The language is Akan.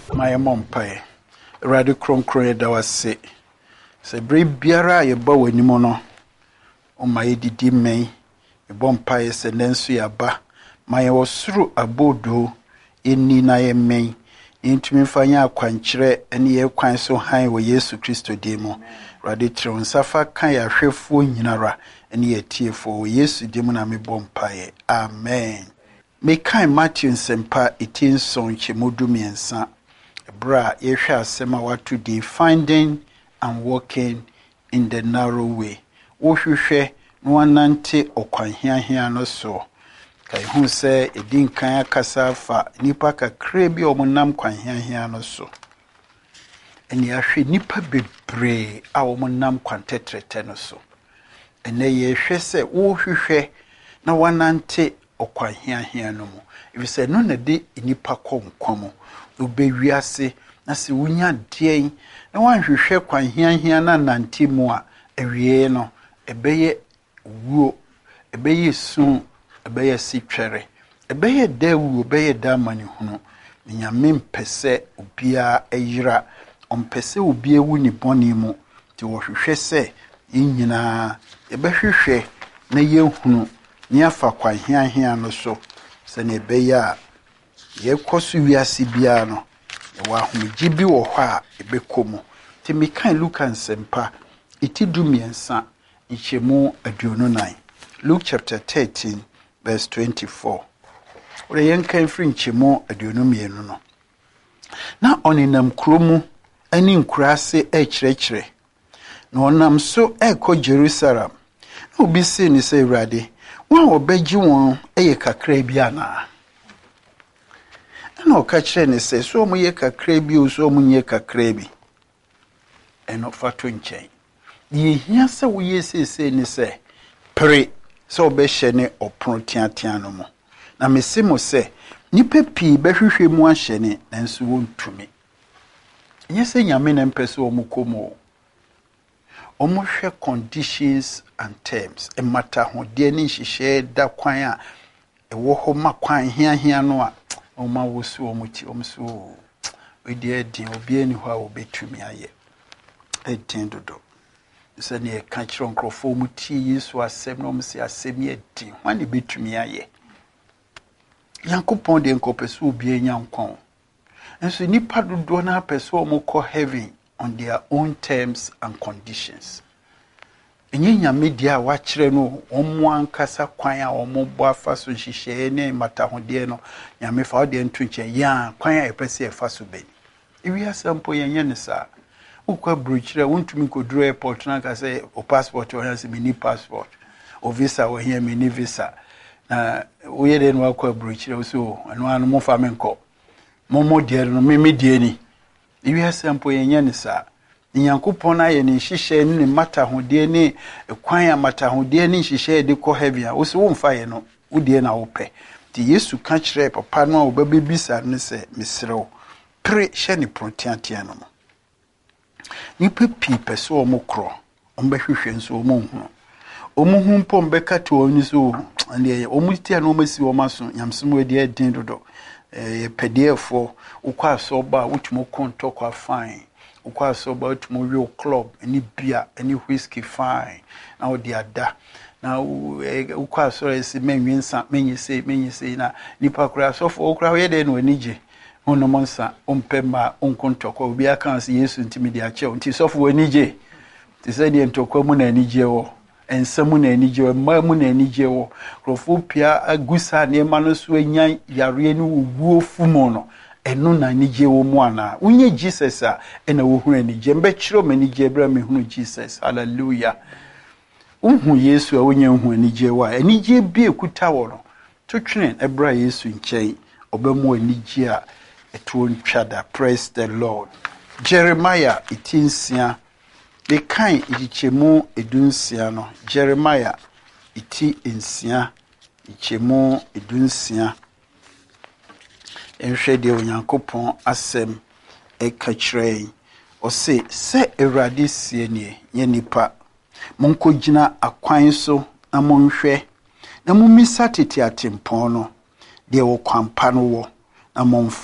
My mom pay. Radi kronkron da wase. Se bre biara ye ba wanimo no. O ma yedidi men. Me bom paye se nensu ya ba. Ma ye wosuru abodo eni na ye men. Intumi fanya akwankyere ene ye kwan so han wo Yesu Kristo demo. Radi tron safa kan ya hwefo nyinara ene ye tiefo wo Yesu demo na me bom paye. Amen. Me kan Matthew nsempa etinson chemudu miensa. Bra yehwa asema watu dey finding and walking in the narrow way. Wo hwehwe no wanante okwanhiahia no so. Kai hu se edin kan akasa fa nipa kakra bi omunam kwanhiahia no so. Eni ahwe nipa bebre a omunam kwantetrete no so. Ene yehwe se wo hwehwe na wanante okwanhiahia no mu. If say no na de nipa konkwamo obewiase na se wunya den na wanhwehwe kwanhiahia na nante mu a awie no ebeye wuo ebeye sun ebeye sitwere ebeye dawu ebeye damani hunu nyame mpese obia ayira ompese obia wu ni boni mu ti wo hwehwe se nyina ebehwehwe na yehunu ni afa kwanhiahia no so se na ebeye a yekosu wiase bia no wa humji bi wo hɔ a ebekomu ti mekan Luka nsempa itidu miensa nchemu aduonu nan Luke chapter 13 verse 24 ore yenkan firi nchemu aduonu mienu no na oninam kromu ani nkurase ekyrekere na onam so ekɔ Jerusalem na obi se ni se Awurade wa obegyi won eye kakra bi ana na okachire ne se so mu ye kakra bi o so mu nye kakra bi eno fato nchen ye hia se wo ye sese ne se pre so obehye ne opro tiatia no mo na mesimo se nipa pi behwehwe mu ahye ne nanso wontumi yese nyame na mpese o mu komo o mu hwe conditions and terms e mata ho de ne hihye da kwan a ewo ho ma kwan hia no a oma wosu omuti omso we din obi ani ho a obetumi aye edin dodo se ne ka kiro nkrofo muti Yesu asem no mse asem ye din hwane betumi aye Yankopon de nkopeso obi enyankon enso nipa dodo na peso omukọ heaven on their own terms and conditions enyinya media wa kire no omo ankasa kwan a omo bo afa so hihye ne matahode no nyame fa ode ntunche ya kwan a epese efa so beni iwi asampo yenye ne sa ukwa bruchire wontumi koduro airport na ka say o passport o yanse mini passport o visa o here mini visa na uye den wa kwa bruchire so anu anu mo fa menko momo de no mimi de ni iwi asampo yenye ne sa Nyankopon aye ne hihye ne matahode ne kwan a matahode ne hihye de kɔ heaven a wo se wo mfa ye no wo de na wo pɛ ti Yesu ka kyerɛ papa no a wo babebisa ne se mesrew pre hye ne protiatia no mo ni pepi pese o mo kro o mbehwehwe nso o mo hu o mo hu mpo mbeka to oni so ande o mo tia no masi o maso nyamsom we de din dodo pdf ukwa asoba utumo konto kwa fine ukwa asoba utumo real club any beer any whiskey fine na o dia da na ukwa asoba esi menwensa menyese na nipa kura sofo okura ye de no anije ono monsa ompema onkonto kwa obi aka se Yesu ntimi de ache nti sofo anije ti se de ntokwa mu na anije wo ensamu na anije wo mamu na anije wo krofo pia agusa ne ma no so anya yare ni wuo fumo no eno na anije wo mu ana unye Jesus a ena wo hu anije mbekiro manije bra me hu Jesus hallelujah unhu Yesu a wonye hu anije wa anije bi ekuta wo no to twene ebra Yesu nkyai obemu anije a etuo ntwada. Praise the Lord. Jeremiah 18 the kind ichemu edunsia no Jeremiah 18 ichemu edunsia enhwe de onyankopon asem ekachirei o se Awurade sie nie ye nipa monkogina akwan so na monhwe na mumisa tete atempon no de wo kwampa no wo na